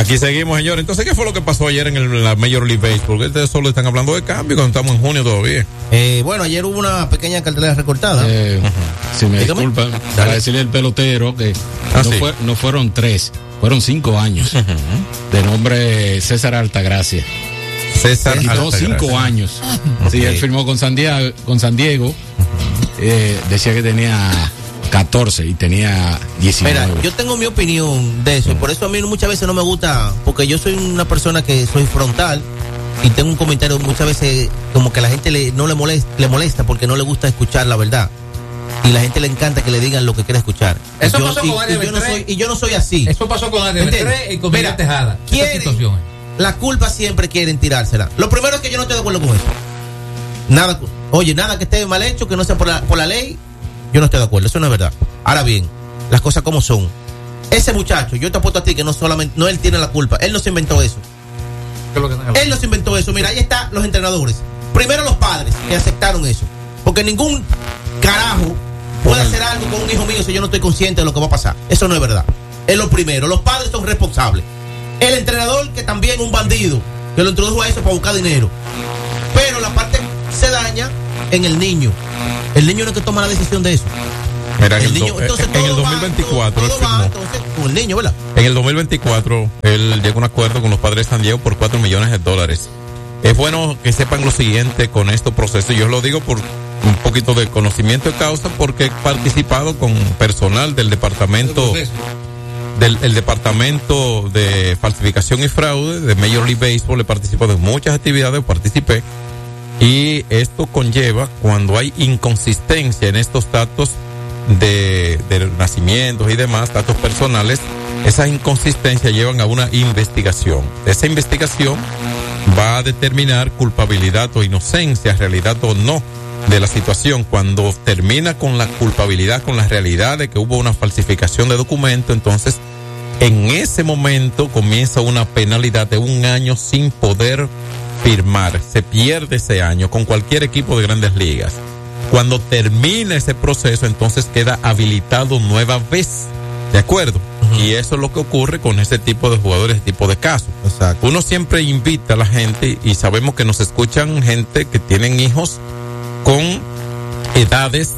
Aquí seguimos, señor. Entonces, ¿qué fue lo que pasó ayer en la Major League Baseball? Porque ustedes solo están hablando de cambio cuando estamos en junio todavía. Bueno, ayer hubo una pequeña cartelera recortada. Si me disculpan, para decirle al pelotero que no fueron 3, fueron 5 años. De nombre César Altagracia. César Altagracia. 5 años. Sí, él firmó con San Diego. Decía que tenía 14 y tenía 19. Mira, yo tengo mi opinión de eso, y por eso a mí muchas veces no me gusta, porque yo soy una persona que soy frontal y tengo un comentario muchas veces como que a la gente le molesta porque no le gusta escuchar la verdad. Y la gente le encanta que le digan lo que quiere escuchar. Eso pasó con Ariel Beltré. Y yo no soy así. Eso pasó con Ariel Beltré y con Miguel Tejada. La culpa siempre quieren tirársela. Lo primero es que yo no estoy de acuerdo con eso. Nada que esté mal hecho, que no sea por la ley. Yo no estoy de acuerdo, eso no es verdad. Ahora bien, las cosas como son. Ese muchacho, yo te apuesto a ti que no él tiene la culpa. Él no se inventó eso. Él no se inventó eso. Mira, ahí están los entrenadores. Primero los padres que aceptaron eso. Porque ningún carajo puede hacer algo con un hijo mío si yo no estoy consciente de lo que va a pasar. Eso no es verdad. Es lo primero. Los padres son responsables. El entrenador, que también un bandido, que lo introdujo a eso para buscar dinero. Pero la parte se daña en el niño. El niño no es que toma la decisión de eso. Mira, en el 2024 él firmó. Con el niño, ¿verdad? En el 2024 él llegó a un acuerdo con los Padres de San Diego por $4 millones. Es bueno que sepan lo siguiente con estos procesos. Yo lo digo por un poquito de conocimiento de causa, porque he participado con personal del departamento el departamento de falsificación y fraude de Major League Baseball. He participado en muchas actividades, participé. Y esto conlleva, cuando hay inconsistencia en estos datos de nacimientos y demás, datos personales, esas inconsistencias llevan a una investigación. Esa investigación va a determinar culpabilidad o inocencia, realidad o no de la situación. Cuando termina con la culpabilidad, con la realidad de que hubo una falsificación de documento, entonces en ese momento comienza una penalidad de 1 año sin poder firmar. Se pierde ese año con cualquier equipo de Grandes Ligas. Cuando termina ese proceso, entonces queda habilitado nueva vez. ¿De acuerdo? Y eso es lo que ocurre con ese tipo de jugadores, ese tipo de casos. Exacto. Uno siempre invita a la gente, y sabemos que nos escuchan gente que tienen hijos con edades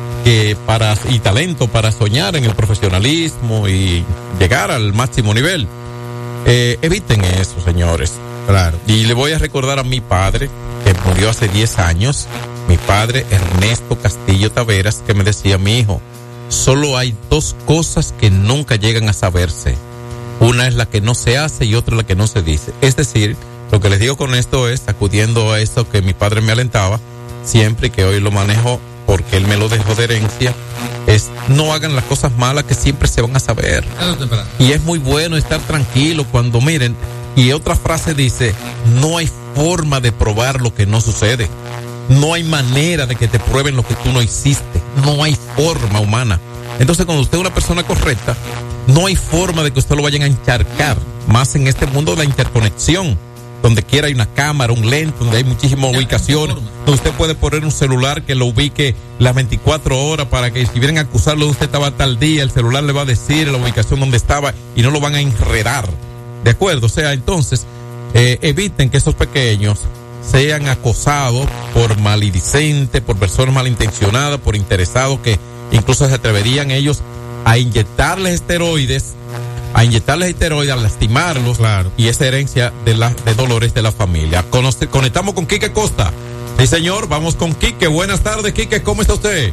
y talento para soñar en el profesionalismo y llegar al máximo nivel. Eviten eso, señores. Claro. Y le voy a recordar a mi padre, que murió hace 10 años, mi padre Ernesto Castillo Taveras, que me decía: mi hijo, solo hay 2 cosas que nunca llegan a saberse. Una es la que no se hace y otra la que no se dice. Es decir, lo que les digo con esto es, acudiendo a esto que mi padre me alentaba siempre, y que hoy lo manejo porque él me lo dejó de herencia, es: no hagan las cosas malas que siempre se van a saber. Y es muy bueno estar tranquilo cuando miren. Y otra frase dice: no hay forma de probar lo que no sucede. No hay manera de que te prueben lo que tú no hiciste. No hay forma humana. Entonces, cuando usted es una persona correcta, no hay forma de que usted lo vayan a encharcar. Más en este mundo de la interconexión, donde quiera hay una cámara, un lente, donde hay muchísimas ubicaciones, donde usted puede poner un celular que lo ubique las 24 horas para que si vienen a acusarlo de usted estaba tal día, el celular le va a decir la ubicación donde estaba y no lo van a enredar. ¿De acuerdo? O sea, entonces, eviten que esos pequeños sean acosados por maledicentes, por personas malintencionadas, por interesados que incluso se atreverían ellos a inyectarles esteroides, a lastimarlos. Claro. Y esa herencia de dolores de la familia. Conectamos con Quique Costa. Sí, señor, vamos con Quique. Buenas tardes, Quique, ¿cómo está usted?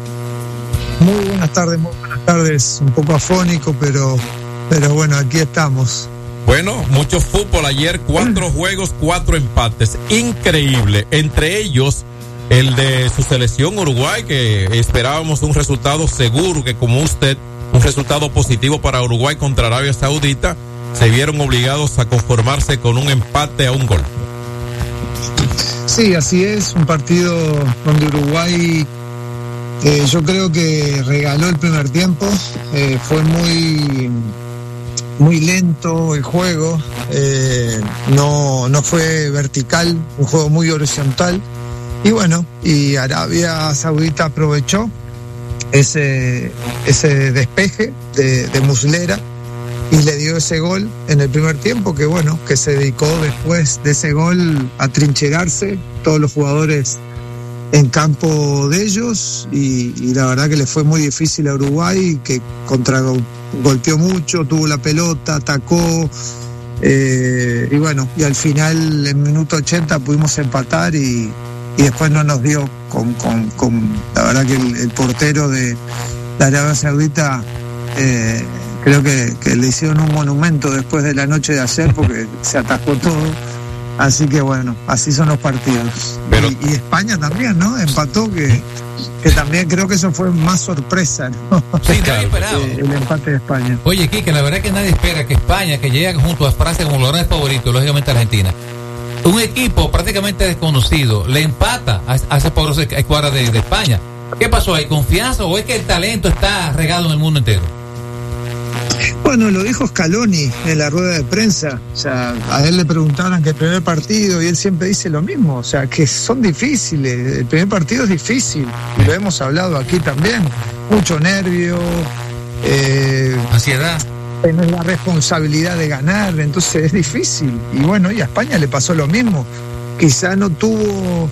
Muy buenas tardes. Un poco afónico, pero bueno, aquí estamos. Bueno, mucho fútbol ayer, 4 juegos, 4 empates. Increíble. Entre ellos, el de su selección Uruguay, que esperábamos un resultado seguro, que como usted, un resultado positivo para Uruguay contra Arabia Saudita, se vieron obligados a conformarse con un empate a 1 gol. Sí, así es, un partido donde Uruguay yo creo que regaló el primer tiempo, fue muy lento el juego, no fue vertical, un juego muy horizontal, y bueno, y Arabia Saudita aprovechó ese despeje de Muslera y le dio ese gol en el primer tiempo, que bueno, que se dedicó después de ese gol a trincherarse todos los jugadores en campo de ellos, y la verdad que le fue muy difícil a Uruguay, que golpeó mucho, tuvo la pelota, atacó, y bueno, y al final en minuto 80 pudimos empatar y después no nos dio con la verdad que el portero de la Arabia Saudita, creo que le hicieron un monumento después de la noche de ayer porque se atajó todo. Así que bueno, así son los partidos. Pero... Y España también, ¿no? Empató, que también creo que eso fue más sorpresa, ¿no? Sí, nadie esperaba. El empate de España. Oye, Quique, la verdad es que nadie espera que España, que llega junto a Francia como los grandes favoritos, lógicamente Argentina, un equipo prácticamente desconocido, le empata a esa poderosa escuadra de España. ¿Qué pasó ahí? ¿Confianza o es que el talento está regado en el mundo entero? Bueno, lo dijo Scaloni en la rueda de prensa. O sea, a él le preguntaron que el primer partido y él siempre dice lo mismo. O sea, que son difíciles. El primer partido es difícil. Y lo hemos hablado aquí también. Mucho nervio. Ansiedad. Tener la responsabilidad de ganar. Entonces es difícil. Y bueno, y a España le pasó lo mismo. Quizá no tuvo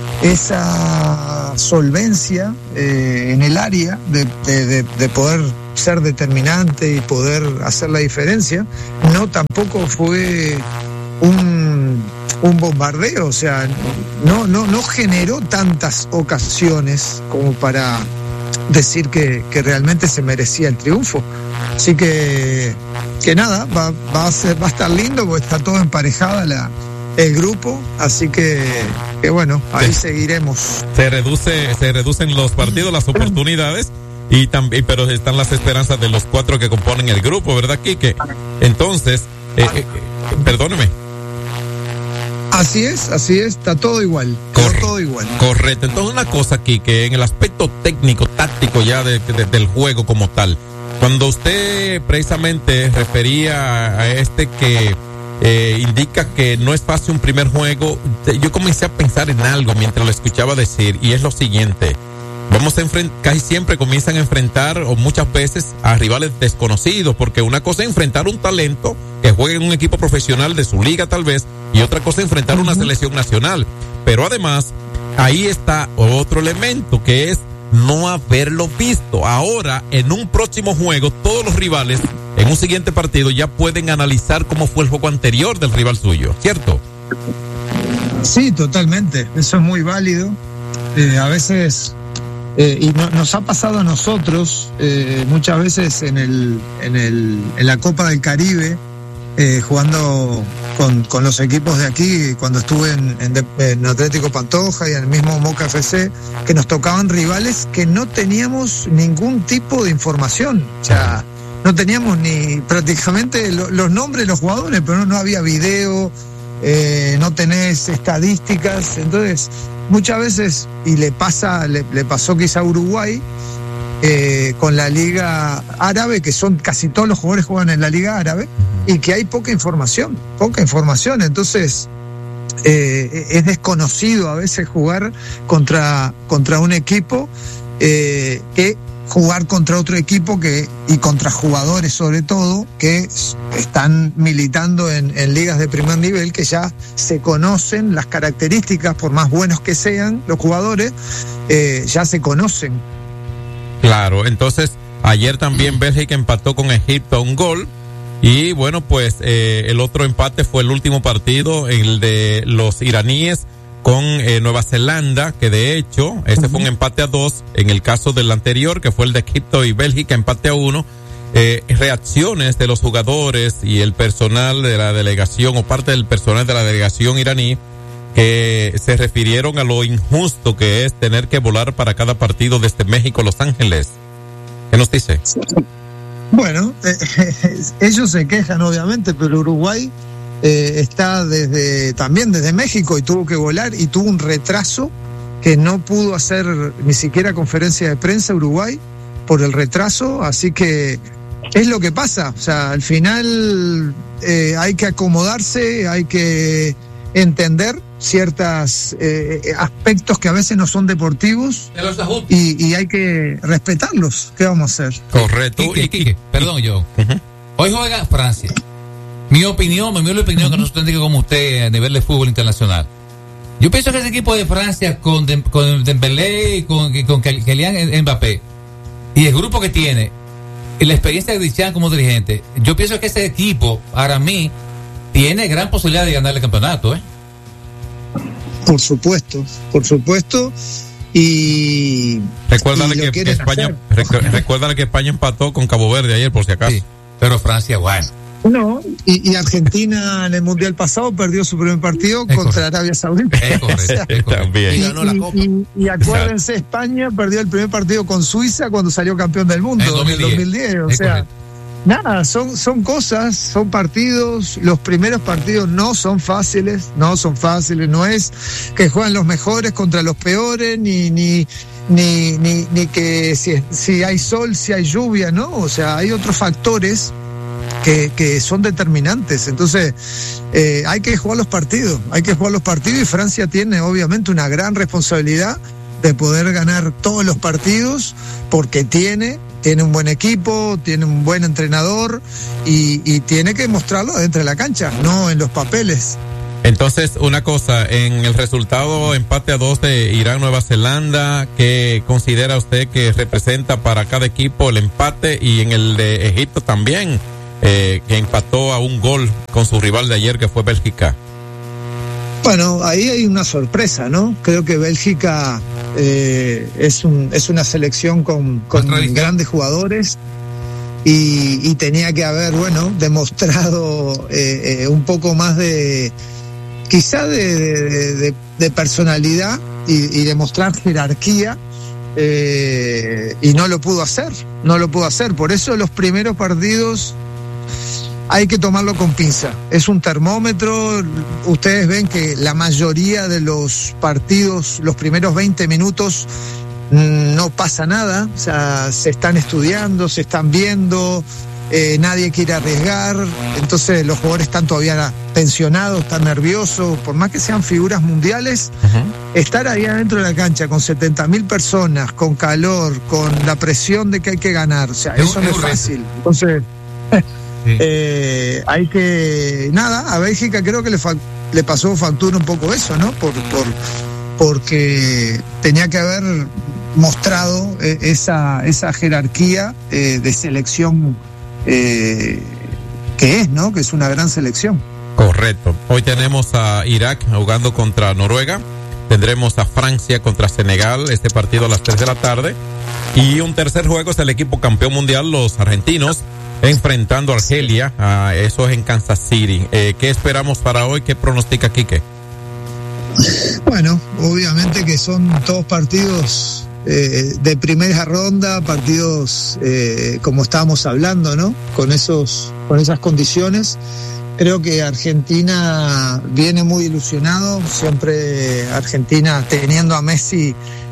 esa solvencia en el área de poder ser determinante y poder hacer la diferencia. No, tampoco fue un bombardeo, o sea, no generó tantas ocasiones como para decir que realmente se merecía el triunfo. Así que nada, va a estar lindo porque está todo emparejada el grupo, así que bueno, ahí seguiremos. Se reducen los partidos, las oportunidades, y también, pero están las esperanzas de los 4 que componen el grupo, ¿verdad, Quique? Entonces, perdóneme. Así es, está todo igual. Todo igual. Correcto. Entonces, una cosa, Quique, en el aspecto técnico, táctico ya del juego como tal, cuando usted precisamente refería a que indica que no es fácil un primer juego, yo comencé a pensar en algo mientras lo escuchaba decir, y es lo siguiente: casi siempre comienzan a enfrentar, o muchas veces, a rivales desconocidos, porque una cosa es enfrentar un talento que juegue en un equipo profesional de su liga tal vez, y otra cosa es enfrentar una selección nacional. Pero además, ahí está otro elemento, que es no haberlo visto. Ahora, en un próximo juego, todos los rivales, en un siguiente partido, ya pueden analizar cómo fue el juego anterior del rival suyo, ¿cierto? Sí, totalmente. Eso es muy válido. A veces, y nos ha pasado a nosotros, muchas veces en la Copa del Caribe, jugando con los equipos de aquí, cuando estuve en Atlético Pantoja y en el mismo Moca FC, que nos tocaban rivales que no teníamos ningún tipo de información. O sea, no teníamos ni prácticamente los nombres de los jugadores, pero no había video, no tenés estadísticas. Entonces, muchas veces, y le pasó quizá a Uruguay, con la Liga Árabe, que son casi todos los jugadores juegan en la Liga Árabe, y que hay poca información. Entonces, es desconocido a veces jugar contra un equipo, que jugar contra otro equipo y contra jugadores sobre todo que están militando en ligas de primer nivel, que ya se conocen las características, por más buenos que sean los jugadores, ya se conocen. Claro, entonces ayer también Bélgica empató con Egipto a un gol, y bueno, pues el otro empate fue el último partido, el de los iraníes con Nueva Zelanda, que de hecho ese fue un empate a 2. En el caso del anterior, que fue el de Egipto y Bélgica, empate a 1. Reacciones de los jugadores y el personal de la delegación, o parte del personal de la delegación iraní, que se refirieron a lo injusto que es tener que volar para cada partido desde México a Los Ángeles. ¿Qué nos dice? Bueno, ellos se quejan obviamente, pero Uruguay está también desde México y tuvo que volar y tuvo un retraso que no pudo hacer ni siquiera conferencia de prensa Uruguay por el retraso. Así que es lo que pasa. O sea, al final hay que acomodarse, hay que entender ciertos aspectos que a veces no son deportivos, y hay que respetarlos. ¿Qué vamos a hacer? Correcto. Quique, perdón, yo. Hoy juega Francia. Mi opinión que no se tendría como usted a nivel de fútbol internacional. Yo pienso que ese equipo de Francia con Dembélé y con Kylian Mbappé y el grupo que tiene y la experiencia de Deschamps como dirigente, yo pienso que ese equipo, para mí, tiene gran posibilidad de ganar el campeonato, ¿eh? Por supuesto. Y recuérdale que España empató con Cabo Verde ayer, por si acaso. Sí, pero Francia, bueno. No, y Argentina en el Mundial pasado perdió su primer partido contra Arabia Saudita. Es correcto. También. Y ganó la Copa. Y acuérdense, España perdió el primer partido con Suiza cuando salió campeón del mundo en el 2010. O sea, correcto. Nada, son cosas, son partidos. Los primeros partidos no son fáciles, no es que juegan los mejores contra los peores, ni que si hay sol, si hay lluvia, ¿no? O sea, hay otros factores que son determinantes. Entonces hay que jugar los partidos y Francia tiene obviamente una gran responsabilidad de poder ganar todos los partidos porque tiene un buen equipo, tiene un buen entrenador y tiene que mostrarlo dentro de la cancha, no en los papeles. Entonces, una cosa, en el resultado empate a 2 de Irán-Nueva Zelanda, ¿qué considera usted que representa para cada equipo el empate? Y en el de Egipto también, que empató a 1 gol con su rival de ayer, que fue Bélgica. Bueno, ahí hay una sorpresa, ¿no? Creo que Bélgica es una selección con grandes jugadores y tenía que haber, demostrado un poco más de personalidad y demostrar jerarquía. Y no lo pudo hacer. Por eso los primeros partidos hay que tomarlo con pinza. Es un termómetro. Ustedes ven que la mayoría de los partidos, los primeros 20 minutos, no pasa nada. O sea, se están estudiando, se están viendo, nadie quiere arriesgar. Entonces los jugadores están todavía tensionados, están nerviosos. Por más que sean figuras mundiales, estar ahí adentro de la cancha con 70.000 personas, con calor, con la presión de que hay que ganar. O sea, eso no es fácil. Entonces... hay que a Bélgica creo que le pasó factura un poco eso, ¿no? Porque tenía que haber mostrado esa jerarquía de selección que es, ¿no? Que es una gran selección. Correcto. Hoy tenemos a Irak jugando contra Noruega. Tendremos a Francia contra Senegal, este partido a las 3 de la tarde. Y un tercer juego es el equipo campeón mundial, los argentinos, enfrentando a Argelia. Eso es en Kansas City. ¿Qué esperamos para hoy? ¿Qué pronostica Quique? Bueno, obviamente que son todos partidos de primera ronda, partidos como estábamos hablando, ¿no? Con esas condiciones. Creo que Argentina viene muy ilusionado. Siempre Argentina, teniendo a Messi,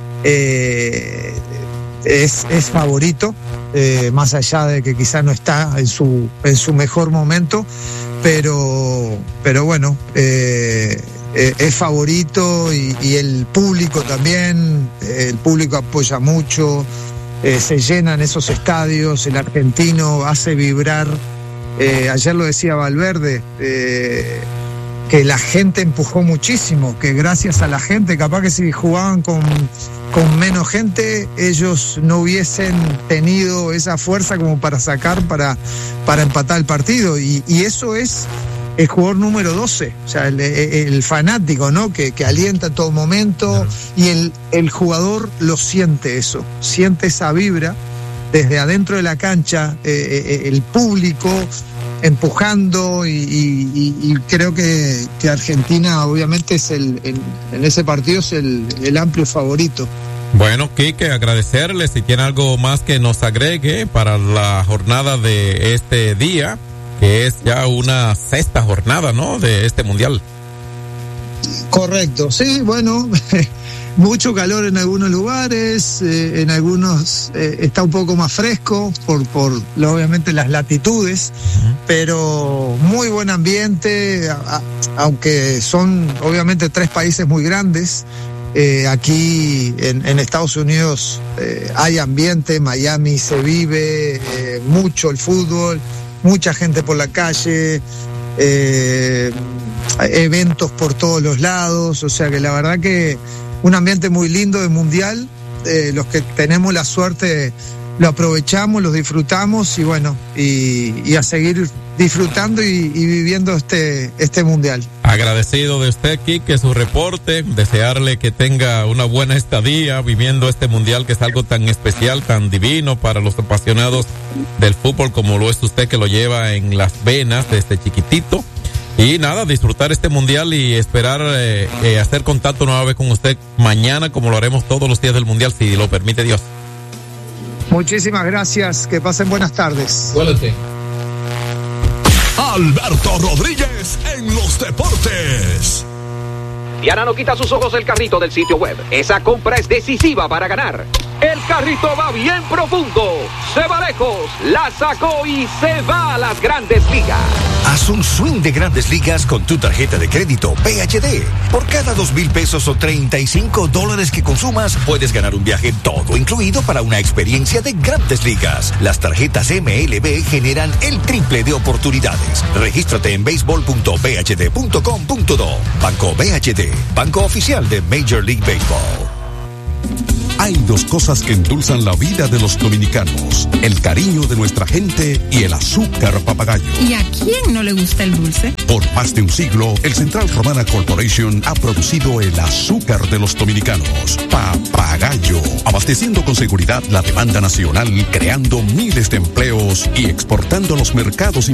es favorito. Más allá de que quizás no está en su mejor momento, pero bueno, es favorito y el público también, el público apoya mucho, se llenan esos estadios, el argentino hace vibrar. Ayer lo decía Valverde, que la gente empujó muchísimo, que gracias a la gente, capaz que si jugaban con menos gente, ellos no hubiesen tenido esa fuerza como para para empatar el partido, y eso es el jugador número 12, o sea, el fanático, ¿no? Que alienta en todo momento, y el jugador lo siente eso, siente esa vibra desde adentro de la cancha, el público empujando, y creo que Argentina obviamente es en ese partido es el amplio favorito. Bueno, Quique, agradecerle. Si tiene algo más que nos agregue para la jornada de este día, que es ya una 6ª jornada, ¿no?, de este mundial. Correcto, sí, bueno, mucho calor en algunos lugares, en algunos está un poco más fresco por obviamente las latitudes, pero muy buen ambiente, aunque son obviamente 3 países muy grandes. Aquí en Estados Unidos hay ambiente, Miami se vive mucho el fútbol, mucha gente por la calle, eventos por todos los lados, o sea que la verdad que un ambiente muy lindo de mundial, los que tenemos la suerte lo aprovechamos, lo disfrutamos y bueno, y a seguir disfrutando y viviendo este mundial. Agradecido de usted, Quique, su reporte, desearle que tenga una buena estadía viviendo este mundial que es algo tan especial, tan divino para los apasionados del fútbol como lo es usted, que lo lleva en las venas desde chiquitito. Y nada, disfrutar este mundial y esperar hacer contacto nueva vez con usted mañana, como lo haremos todos los días del mundial, si lo permite Dios. Muchísimas gracias, que pasen buenas tardes. Cuídate. Alberto Rodríguez en los deportes. Diana no quita sus ojos del carrito del sitio web. Esa compra es decisiva para ganar. El carrito va bien profundo, se va lejos, la sacó y se va a las Grandes Ligas. Haz un swing de Grandes Ligas con tu tarjeta de crédito PHD. Por cada 2,000 pesos o $35 que consumas, puedes ganar un viaje todo incluido para una experiencia de Grandes Ligas. Las tarjetas MLB generan el triple de oportunidades. Regístrate en baseball.bhd.com.do. Banco BHD, banco oficial de Major League Baseball. Hay dos cosas que endulzan la vida de los dominicanos: el cariño de nuestra gente y el azúcar papagayo. ¿Y a quién no le gusta el dulce? Por más de un siglo, el Central Romana Corporation ha producido el azúcar de los dominicanos, Papagayo, abasteciendo con seguridad la demanda nacional, creando miles de empleos y exportando a los mercados